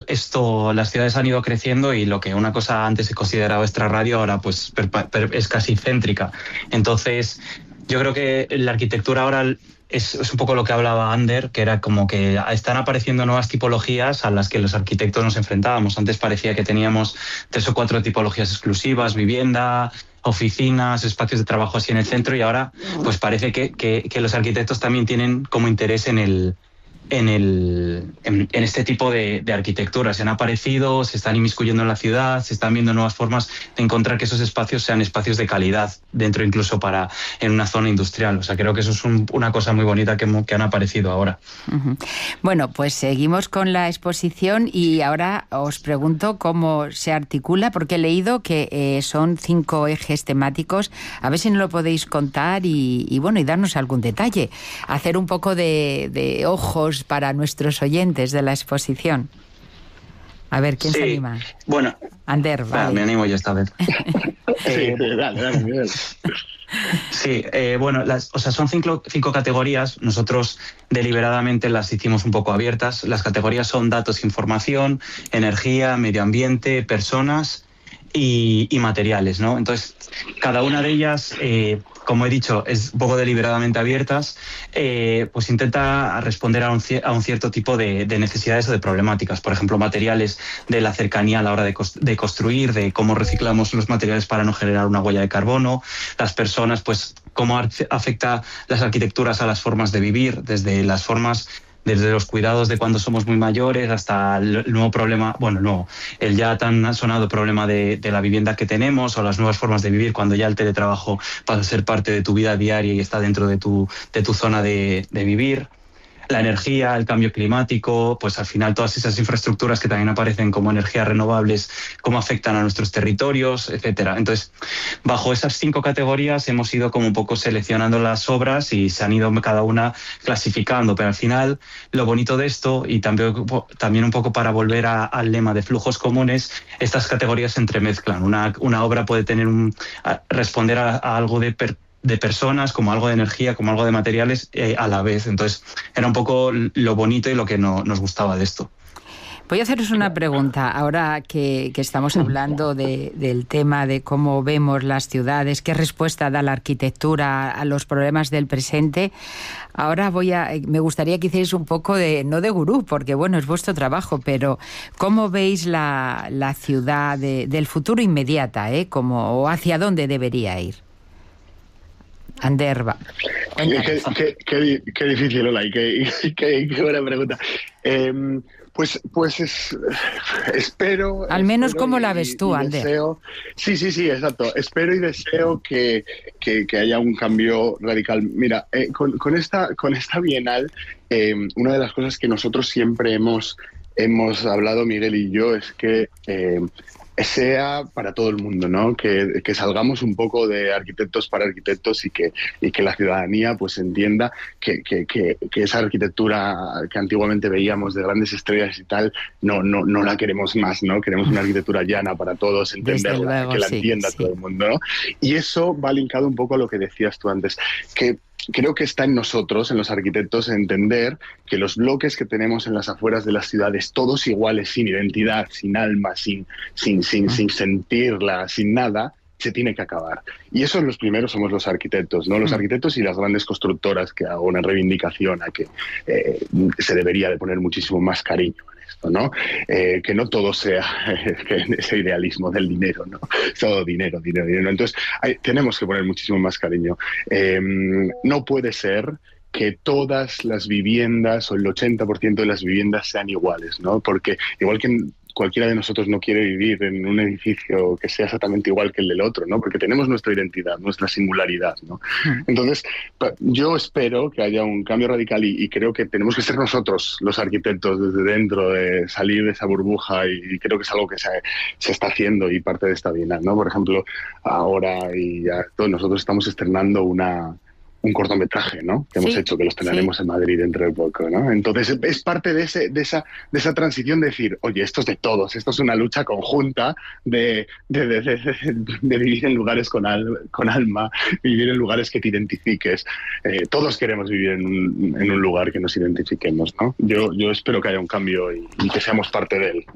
las ciudades han ido creciendo y lo que una cosa antes se consideraba extrarradio ahora pues es casi céntrica. Entonces, yo creo que la arquitectura ahora es un poco lo que hablaba Ander, que era como que están apareciendo nuevas tipologías a las que los arquitectos nos enfrentábamos. Antes parecía que teníamos 3 o 4 tipologías exclusivas: vivienda, oficinas, espacios de trabajo así en el centro, y ahora pues parece que los arquitectos también tienen como interés en este tipo de arquitectura. Se han aparecido, se están inmiscuyendo en la ciudad, se están viendo nuevas formas de encontrar que esos espacios sean espacios de calidad dentro, incluso en una zona industrial. O sea, creo que eso es una cosa muy bonita que han aparecido ahora. Uh-huh. Bueno, pues seguimos con la exposición y ahora os pregunto cómo se articula, porque he leído que son 5 ejes temáticos. A ver si nos lo podéis contar y darnos algún detalle. Hacer un poco de ojos para nuestros oyentes de la exposición. A ver, ¿quién se anima? Bueno, Ander, vale. Me animo yo esta vez. Dale, Miguel. Sí, son 5 categorías. Nosotros deliberadamente las hicimos un poco abiertas. Las categorías son datos, información, energía, medio ambiente, personas y materiales, ¿no? Entonces, cada una de ellas, como he dicho, es un poco deliberadamente abiertas, pues intenta responder a un cierto tipo de necesidades o de problemáticas. Por ejemplo, materiales, de la cercanía a la hora de construir, de cómo reciclamos los materiales para no generar una huella de carbono. Las personas, pues cómo afecta las arquitecturas a las formas de vivir, desde los cuidados de cuando somos muy mayores hasta el nuevo problema, el ya tan sonado problema de la vivienda que tenemos, o las nuevas formas de vivir cuando ya el teletrabajo pasa a ser parte de tu vida diaria y está dentro de tu zona de vivir. La energía, el cambio climático, pues al final todas esas infraestructuras que también aparecen como energías renovables, cómo afectan a nuestros territorios, etcétera. Entonces, bajo esas 5 categorías hemos ido como un poco seleccionando las obras y se han ido cada una clasificando, pero al final lo bonito de esto, y también un poco para volver al lema de flujos comunes, estas categorías se entremezclan. Una obra puede responder a algo de personas, como algo de energía, como algo de materiales a la vez. Entonces era un poco lo bonito y lo que nos gustaba de esto. Voy a haceros una pregunta, ahora que estamos hablando del tema de cómo vemos las ciudades, qué respuesta da la arquitectura a los problemas del presente. Ahora me gustaría que hicierais un poco no de gurú, porque es vuestro trabajo, pero ¿cómo veis la ciudad del futuro inmediata, o hacia dónde debería ir? Ander, va. Qué difícil, Lola, y qué buena pregunta. Espero... Al menos, ¿cómo la ves tú, Ander? Sí, exacto. Espero y deseo que haya un cambio radical. Mira, con esta Bienal, una de las cosas que nosotros siempre hemos hablado, Miguel y yo, es que sea para todo el mundo, ¿no? Que salgamos un poco de arquitectos para arquitectos y que la ciudadanía pues entienda que esa arquitectura que antiguamente veíamos de grandes estrellas y tal, no la queremos más, ¿no? Queremos una arquitectura llana para todos, entenderla, luego, que la entienda todo el mundo, ¿no? Y eso va linkado un poco a lo que decías tú antes, que creo que está en nosotros, en los arquitectos, entender que los bloques que tenemos en las afueras de las ciudades, todos iguales, sin identidad, sin alma, sin sentirla, sin nada, se tiene que acabar. Y eso los primeros somos los arquitectos, ¿no? Los arquitectos y las grandes constructoras, que hago una reivindicación a que se debería de poner muchísimo más cariño en esto, ¿no? Que no todo sea ese idealismo del dinero, ¿no? Todo dinero. Entonces, tenemos que poner muchísimo más cariño. No puede ser que todas las viviendas o el 80% de las viviendas sean iguales, ¿no? Porque igual que cualquiera de nosotros no quiere vivir en un edificio que sea exactamente igual que el del otro, ¿no? Porque tenemos nuestra identidad, nuestra singularidad, ¿no? Entonces, yo espero que haya un cambio radical y creo que tenemos que ser nosotros los arquitectos desde dentro, de salir de esa burbuja, y creo que es algo que se está haciendo y parte de esta Bienal, ¿no? Por ejemplo, ahora todos nosotros estamos estrenando un cortometraje, ¿no? Que hemos hecho, que lo estrenaremos en Madrid dentro de poco, ¿no? Entonces es parte de esa transición de decir, oye, esto es de todos, esto es una lucha conjunta de vivir en lugares con alma, vivir en lugares que te identifiques. Todos queremos vivir en un lugar que nos identifiquemos, ¿no? Yo espero que haya un cambio y que seamos parte de él.